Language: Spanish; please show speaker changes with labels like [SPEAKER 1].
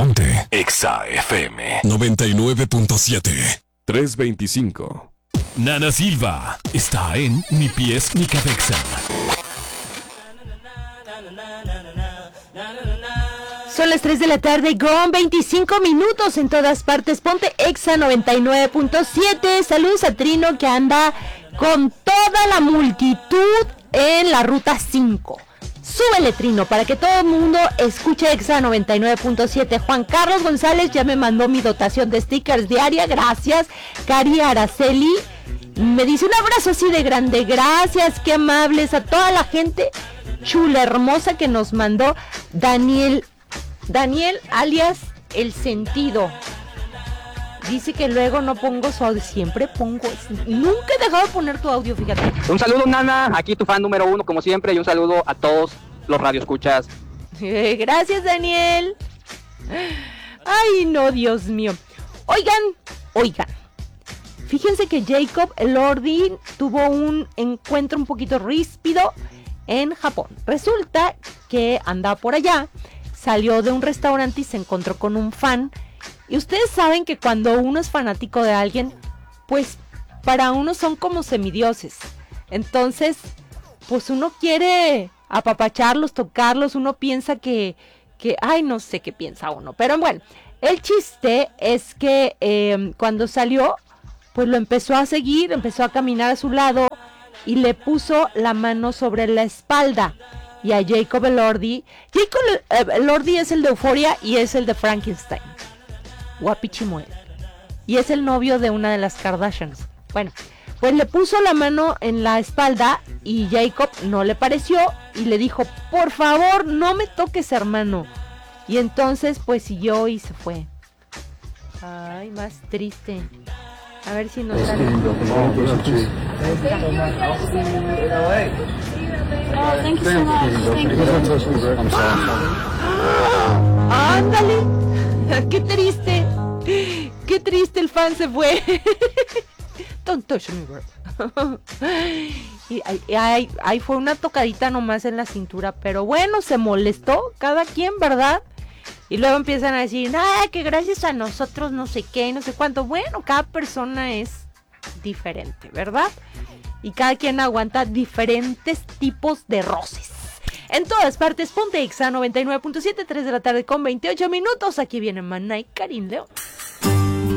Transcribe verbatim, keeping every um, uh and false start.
[SPEAKER 1] Ponte Exa F M noventa y nueve punto siete.
[SPEAKER 2] tres veinticinco.
[SPEAKER 1] Nana Silva está en Ni Pies Ni Cabeza.
[SPEAKER 3] Son las tres de la tarde con veinticinco minutos en todas partes. Ponte Exa noventa y nueve punto siete. Saludos a Trino que anda con toda la multitud en la ruta cinco. Súbele, Trino, para que todo el mundo escuche Exa noventa y nueve punto siete. Juan Carlos González ya me mandó mi dotación de stickers diaria. Gracias. Cari Araceli me dice un abrazo así de grande. Gracias, qué amables. A toda la gente chula, hermosa que nos mandó. Daniel Daniel alias El Sentido dice que luego no pongo su audio, siempre pongo, nunca he dejado de poner tu audio, fíjate.
[SPEAKER 4] Un saludo, Nana, aquí tu fan número uno como siempre, y un saludo a todos los radioescuchas.
[SPEAKER 3] Eh, gracias, Daniel. Ay, no, Dios mío. Oigan, oigan, fíjense que Jacob Elordi tuvo un encuentro un poquito ríspido en Japón. Resulta que andaba por allá, salió de un restaurante y se encontró con un fan. Y ustedes saben que cuando uno es fanático de alguien, pues para uno son como semidioses. Entonces, pues uno quiere apapacharlos, tocarlos, uno piensa que, que ay, no sé qué piensa uno. Pero bueno, el chiste es que eh, cuando salió, pues lo empezó a seguir, empezó a caminar a su lado y le puso la mano sobre la espalda. Y a Jacob Elordi, Jacob Elordi es el de Euphoria y es el de Frankenstein. Guapichimuel. Y es el novio de una de las Kardashians. Bueno, pues le puso la mano en la espalda y Jacob no le pareció y le dijo, por favor, no me toques, hermano. Y entonces pues siguió y se fue. Ay, más triste. A ver si nos sale.
[SPEAKER 5] Oh, thank you so much. Thank you.
[SPEAKER 3] ¡Ándale! ¡Qué triste! ¡Qué triste! El fan se fue. Don't touch me, bro. Y ahí, ahí fue una tocadita nomás en la cintura. Pero bueno, se molestó cada quien, ¿verdad? Y luego empiezan a decir, ah, que gracias a nosotros no sé qué, no sé cuánto. Bueno, cada persona es diferente, ¿verdad? Y cada quien aguanta diferentes tipos de roces. En todas partes, ponte Exa noventa y nueve punto siete, tres de la tarde con veintiocho minutos. Aquí viene Maná y Karim León.